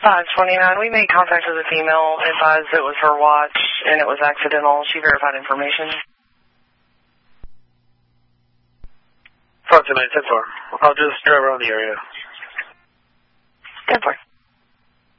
529. We made contact with a female, advised it was her watch, and it was accidental. She verified information. 529, 10-4. I'll just drive around the area. 10-4.